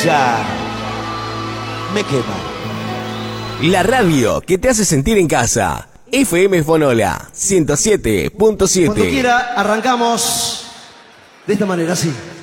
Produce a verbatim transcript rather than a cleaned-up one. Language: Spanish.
Ya me quema. La radio que te hace sentir en casa. F M Fonola ciento siete punto siete. Cuando quiera, arrancamos de esta manera, así.